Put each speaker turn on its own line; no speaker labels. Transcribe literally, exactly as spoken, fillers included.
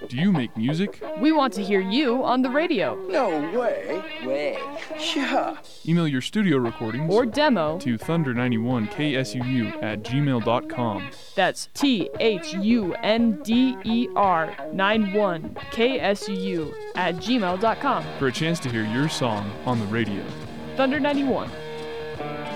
Do you make music?
We want to hear you on the radio.
No way.
Way.
Yeah.
Email your studio recordings
Or demo
to thunder ninety-one K S U U at gmail dot com.
That's T H U N D E R ninety-one K S U U at gmail dot com.
For a chance to hear your song on the radio.
Thunder ninety-one.